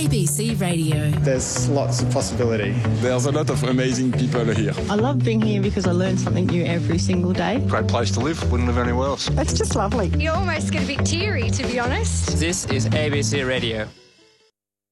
ABC Radio. There's lots of possibility. There's a lot of amazing people here. I love being here because I learn something new every single day. Great place to live, wouldn't live anywhere else. It's just lovely. You almost get a bit teary, to be honest. This is ABC Radio.